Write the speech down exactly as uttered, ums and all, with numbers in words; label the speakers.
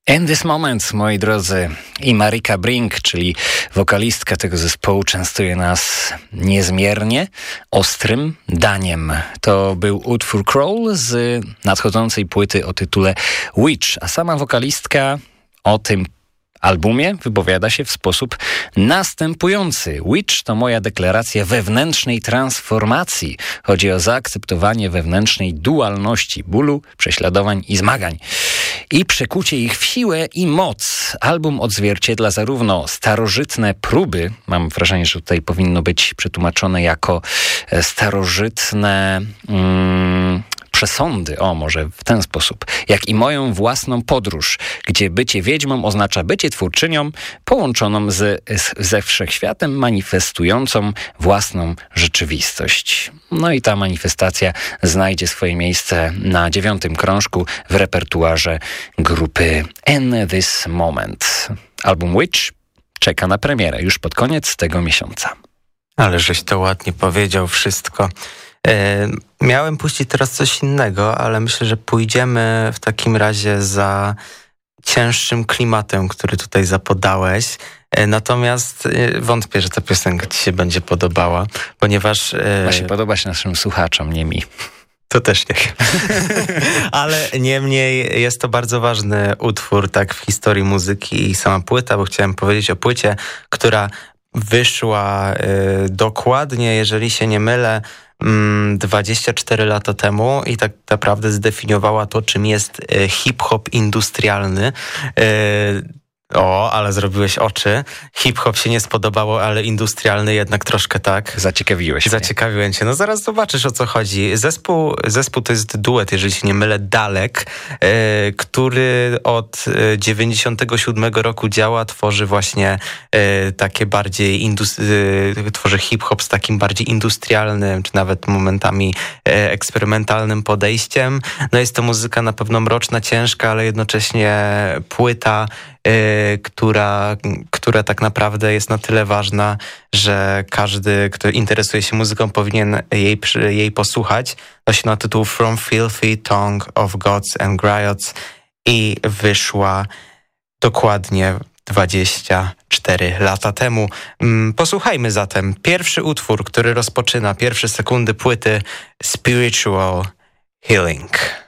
Speaker 1: In This Moment, moi drodzy, i Marika Brink, czyli wokalistka tego zespołu, częstuje nas niezmiernie ostrym daniem. To był utwór Crawl z nadchodzącej płyty o tytule Witch, a sama wokalistka o tym albumie wypowiada się w sposób następujący. Witch to moja deklaracja wewnętrznej transformacji. Chodzi o zaakceptowanie wewnętrznej dualności bólu, prześladowań i zmagań i przekucie ich w siłę i moc. Album odzwierciedla zarówno starożytne próby, mam wrażenie, że tutaj powinno być przetłumaczone jako starożytne mm, przesądy, o może w ten sposób, jak i moją własną podróż, gdzie bycie wiedźmą oznacza bycie twórczynią połączoną z, z, ze wszechświatem, manifestującą własną rzeczywistość. No i ta manifestacja znajdzie swoje miejsce na dziewiątym krążku w repertuarze grupy In This Moment. Album Witch czeka na premierę już pod koniec tego miesiąca.
Speaker 2: Ale żeś to ładnie powiedział wszystko. E, miałem puścić teraz coś innego, ale myślę, że pójdziemy w takim razie za cięższym klimatem, który tutaj zapodałeś. E, natomiast e, wątpię, że ta piosenka ci się będzie podobała, ponieważ... E,
Speaker 1: Ma się podobać naszym słuchaczom, nie mi.
Speaker 2: To też nie wiem. Ale niemniej jest to bardzo ważny utwór tak w historii muzyki i sama płyta, bo chciałem powiedzieć o płycie, która wyszła y, dokładnie, jeżeli się nie mylę, dwadzieścia cztery lata temu i tak naprawdę zdefiniowała to, czym jest hip-hop industrialny. O, ale zrobiłeś oczy. Hip-hop się nie spodobało, ale industrialny jednak troszkę tak.
Speaker 1: Zaciekawiłeś mnie.
Speaker 2: Zaciekawiłem cię. No zaraz zobaczysz, o co chodzi. Zespół, zespół to jest duet, jeżeli się nie mylę, Dalek, yy, który od dziewięćdziesiątego siódmego roku działa, tworzy właśnie yy, takie bardziej, indus- yy, tworzy hip-hop z takim bardziej industrialnym, czy nawet momentami yy, eksperymentalnym podejściem. No jest to muzyka na pewno mroczna, ciężka, ale jednocześnie płyta, Yy, która, która tak naprawdę jest na tyle ważna, że każdy, kto interesuje się muzyką, powinien jej, jej posłuchać. Nosi na tytuł From Filthy Tongue of Gods and Griots i wyszła dokładnie dwadzieścia cztery lata temu. Posłuchajmy zatem pierwszy utwór, który rozpoczyna pierwsze sekundy płyty, Spiritual Healing.